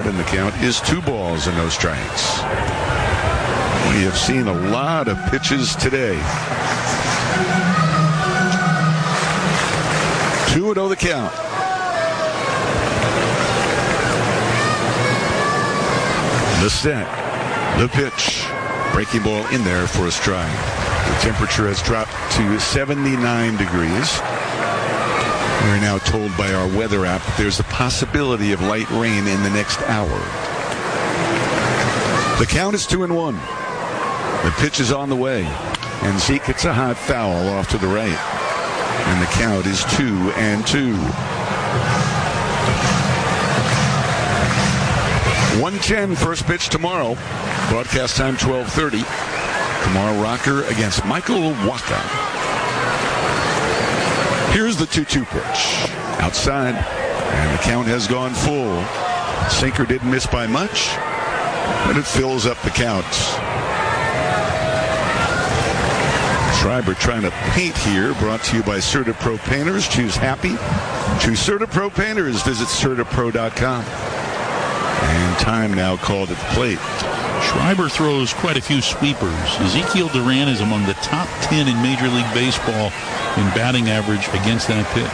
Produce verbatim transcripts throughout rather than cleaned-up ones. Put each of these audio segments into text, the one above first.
seven. The count is two balls and no strikes. We have seen a lot of pitches today. two and oh the count. The set. The pitch. Breaking ball in there for a strike. The temperature has dropped to seventy-nine degrees. We're now told by our weather app that there's a possibility of light rain in the next hour. The count is two and one. The pitch is on the way. And Zeke hits a hot foul off to the right. And the count is two and two. one ten first pitch tomorrow. Broadcast time twelve thirty. Kumar Rocker against Michael Wacha. Here's the two two pitch. Outside. And the count has gone full. Sinker didn't miss by much, but it fills up the count. Schreiber trying to paint here. Brought to you by CertaPro Painters. Choose happy. Choose CertaPro Painters. Visit Certapro dot com. And time now called at the plate. Schreiber throws quite a few sweepers. Ezekiel Duran is among the top ten in Major League Baseball in batting average against that pitch.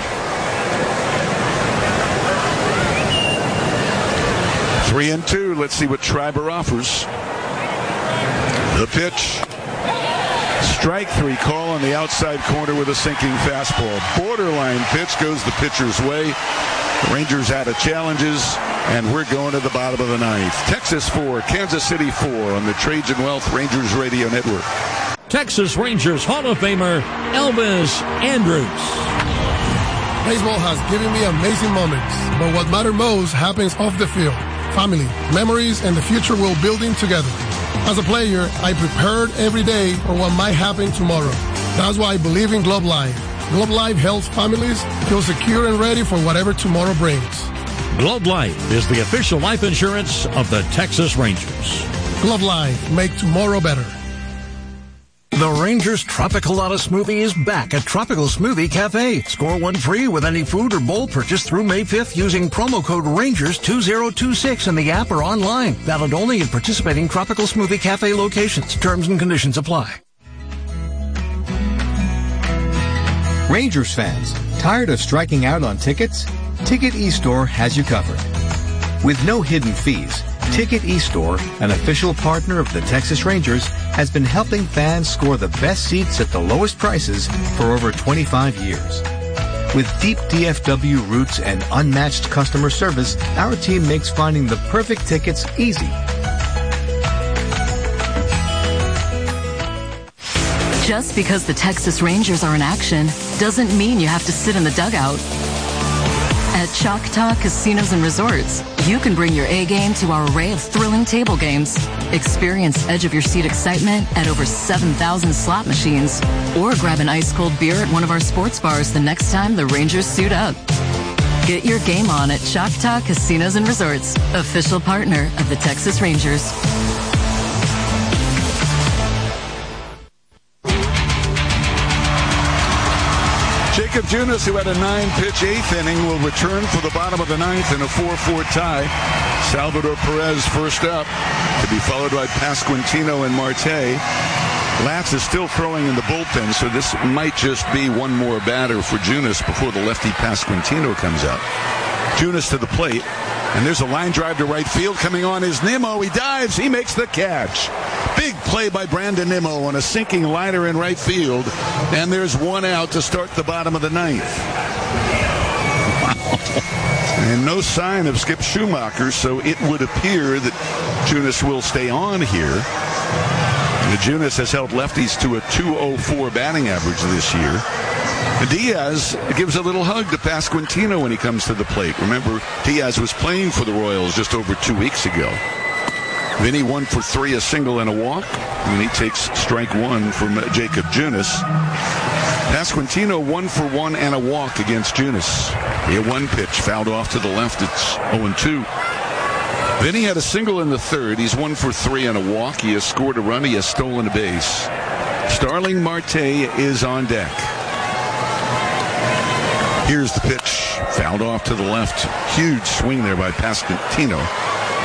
Three and two. Let's see what Schreiber offers. The pitch. Strike three call on the outside corner with a sinking fastball. Borderline pitch goes the pitcher's way. The Rangers out of challenges, and we're going to the bottom of the ninth. Texas four, Kansas City four on the Trajan Wealth Rangers Radio Network. Texas Rangers Hall of Famer Elvis Andrus. Baseball has given me amazing moments, but what matters most happens off the field. Family, memories, and the future we're building together. As a player, I prepared every day for what might happen tomorrow. That's why I believe in Globe Life. Globe Life helps families feel secure and ready for whatever tomorrow brings. Globe Life is the official life insurance of the Texas Rangers. Globe Life, make tomorrow better. The Rangers Tropical Colada Smoothie is back at Tropical Smoothie Cafe. Score one free with any food or bowl purchase through May fifth using promo code Rangers two zero two six in the app or online. Valid only in participating Tropical Smoothie Cafe locations. Terms and conditions apply. Rangers fans, tired of striking out on tickets? Ticket eStore has you covered. With no hidden fees, Ticket eStore, an official partner of the Texas Rangers, has been helping fans score the best seats at the lowest prices for over twenty-five years. With deep D F W roots and unmatched customer service, our team makes finding the perfect tickets easy. Just because the Texas Rangers are in action doesn't mean you have to sit in the dugout. At Choctaw Casinos and Resorts, you can bring your A game to our array of thrilling table games. Experience edge-of-your-seat excitement at over seven thousand slot machines. Or grab an ice-cold beer at one of our sports bars the next time the Rangers suit up. Get your game on at Choctaw Casinos and Resorts, official partner of the Texas Rangers. Jacob Junis, who had a nine-pitch eighth inning, will return for the bottom of the ninth in a four four tie. Salvador Perez first up, to be followed by Pasquantino and Marte. Latz is still throwing in the bullpen, so this might just be one more batter for Junis before the lefty Pasquantino comes out. Junis to the plate, and there's a line drive to right field. Coming on is Nimmo. He dives. He makes the catch. Big play by Brandon Nimmo on a sinking liner in right field. And there's one out to start the bottom of the ninth. Wow. And no sign of Skip Schumacher, so it would appear that Junis will stay on here. And Junis has held lefties to a two oh four batting average this year. Diaz gives a little hug to Pasquantino when he comes to the plate. Remember, Diaz was playing for the Royals just over two weeks ago. Vinny one for three, a single and a walk. And he takes strike one from Jacob Junis. Pasquantino one for one and a walk against Junis. He had one pitch fouled off to the left. It's oh and two. Vinny had a single in the third. He's one for three and a walk. He has scored a run. He has stolen a base. Starling Marte is on deck. Here's the pitch. Fouled off to the left. Huge swing there by Pasquantino.